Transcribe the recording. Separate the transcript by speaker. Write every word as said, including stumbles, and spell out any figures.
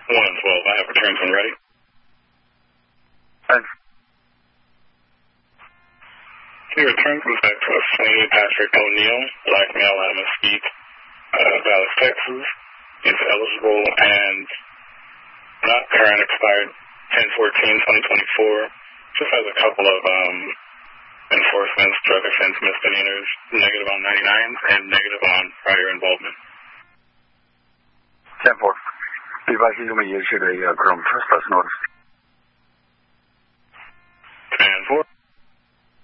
Speaker 1: one and twelve. I have returns when ready.
Speaker 2: Thanks.
Speaker 1: Your return comes back to us. Sweeney Patrick O'Neill, black male out of Mesquite, uh, Dallas, Texas. Is eligible and not current, expired ten fourteen twenty twenty-four. Just has a couple of um, enforcements, drug offense misdemeanors, negative on ninety-nines and negative on prior involvement.
Speaker 2: ten four. Be advised you may issue a uh, criminal trespass notice.